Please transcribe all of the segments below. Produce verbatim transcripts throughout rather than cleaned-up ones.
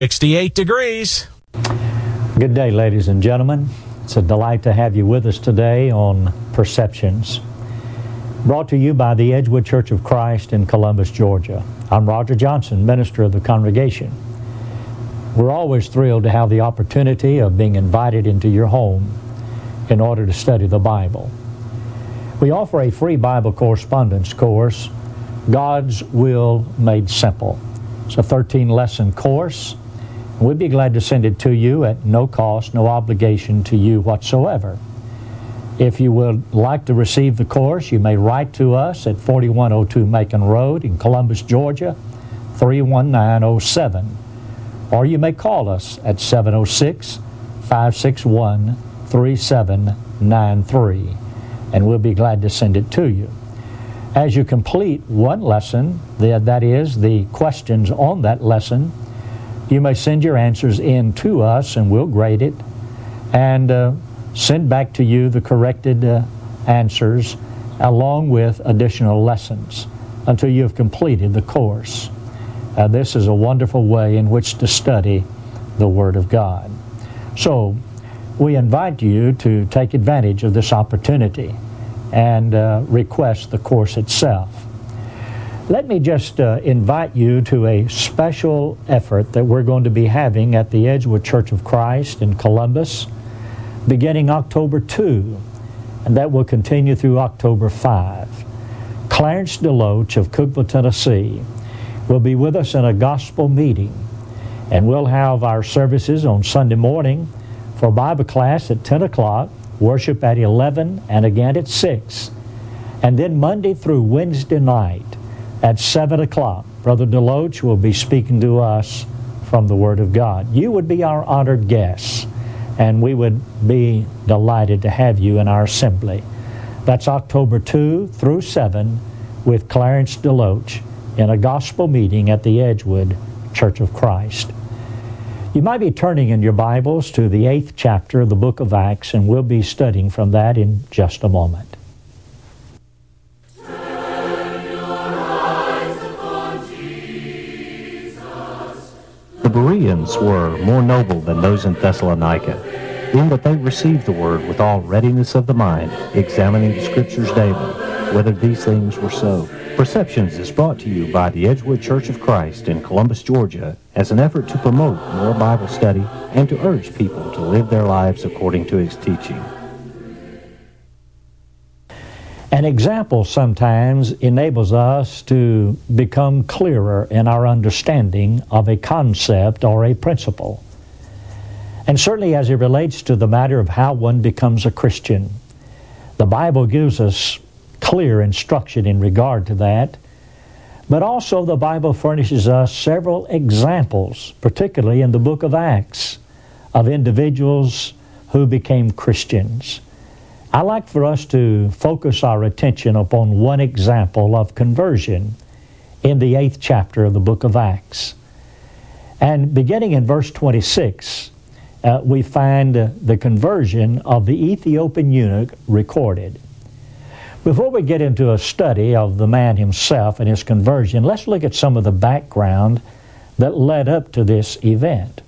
sixty-eight degrees. Good day, ladies and gentlemen. It's a delight to have you with us today on Perceptions, brought to you by the Edgewood Church of Christ in Columbus, Georgia. I'm Roger Johnson, minister of the congregation. We're always thrilled to have the opportunity of being invited into your home in order to study the Bible. We offer a free Bible correspondence course, God's Will Made Simple. It's a thirteen-lesson course. We'd be glad to send it to you at no cost, no obligation to you whatsoever. If you would like to receive the course, you may write to us at forty-one oh two Macon Road in Columbus, Georgia, three one nine oh seven. Or you may call us at seven oh six, five six one, three seven nine three, and we'll be glad to send it to you. As you complete one lesson, that is, the questions on that lesson, you may send your answers in to us, and we'll grade it and uh, send back to you the corrected uh, answers along with additional lessons until you have completed the course. Uh, this is a wonderful way in which to study the Word of God. So we invite you to take advantage of this opportunity and uh, request the course itself. Let me just uh, invite you to a special effort that we're going to be having at the Edgewood Church of Christ in Columbus beginning October second, and that will continue through October fifth. Clarence DeLoach of Cookeville, Tennessee will be with us in a gospel meeting, and we'll have our services on Sunday morning for Bible class at ten o'clock, worship at eleven, and again at six. And then Monday through Wednesday night at seven o'clock, Brother DeLoach will be speaking to us from the Word of God. You would be our honored guests, and we would be delighted to have you in our assembly. That's October second through seventh with Clarence DeLoach in a gospel meeting at the Edgewood Church of Christ. You might be turning in your Bibles to the eighth chapter of the book of Acts, and we'll be studying from that in just a moment. The Bereans were more noble than those in Thessalonica, in that they received the word with all readiness of the mind, examining the Scriptures daily, whether these things were so. Perceptions is brought to you by the Edgewood Church of Christ in Columbus, Georgia, as an effort to promote more Bible study and to urge people to live their lives according to its teaching. An example sometimes enables us to become clearer in our understanding of a concept or a principle. And certainly as it relates to the matter of how one becomes a Christian, the Bible gives us clear instruction in regard to that. But also the Bible furnishes us several examples, particularly in the book of Acts, of individuals who became Christians. I like for us to focus our attention upon one example of conversion in the eighth chapter of the book of Acts. And beginning in verse twenty-six, uh, we find uh, the conversion of the Ethiopian eunuch recorded. Before we get into a study of the man himself and his conversion, let's look at some of the background that led up to this event.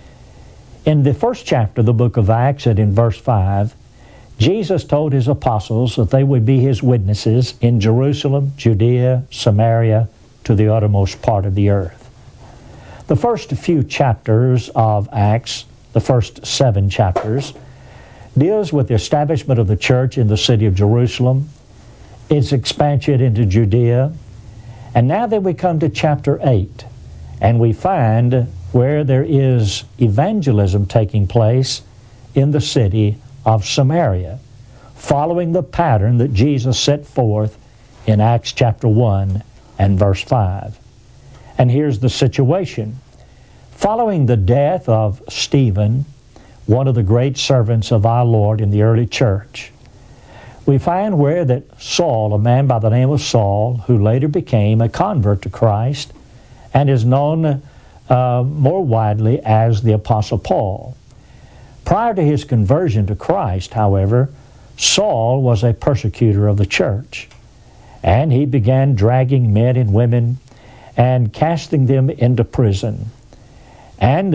In the first chapter of the book of Acts, and in verse five, Jesus told his apostles that they would be his witnesses in Jerusalem, Judea, Samaria, to the uttermost part of the earth. The first few chapters of Acts, the first seven chapters, deals with the establishment of the church in the city of Jerusalem, its expansion into Judea, and now then we come to chapter eight, and we find where there is evangelism taking place in the city of Samaria, following the pattern that Jesus set forth in Acts chapter one and verse five. And here's the situation. Following the death of Stephen, one of the great servants of our Lord in the early church, we find where that Saul, a man by the name of Saul, who later became a convert to Christ and is known uh, more widely as the Apostle Paul. Prior to his conversion to Christ, however, Saul was a persecutor of the church, and he began dragging men and women and casting them into prison. And